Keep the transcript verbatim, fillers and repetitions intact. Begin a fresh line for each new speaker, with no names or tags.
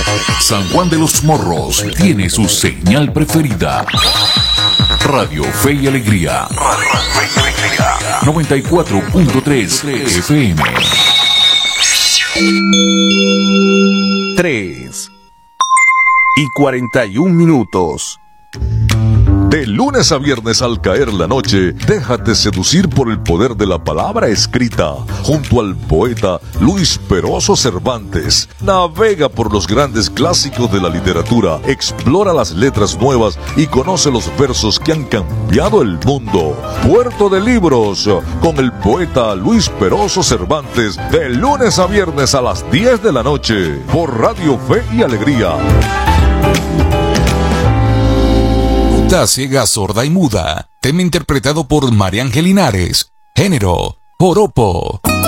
San Juan de los Morros tiene su señal preferida. Radio Fe y Alegría. Radio Fe y Alegría. noventa y cuatro punto tres F M.
tres y cuarenta y un minutos.
De lunes a viernes al caer la noche, déjate seducir por el poder de la palabra escrita. Junto al poeta Luis Peroso Cervantes, navega por los grandes clásicos de la literatura, explora las letras nuevas y conoce los versos que han cambiado el mundo. Puerto de Libros, con el poeta Luis Peroso Cervantes, de lunes a viernes a las diez de la noche, por Radio Fe y Alegría.
Ciega, sorda y muda. Tema interpretado por María Ángel Linares. Género, joropo.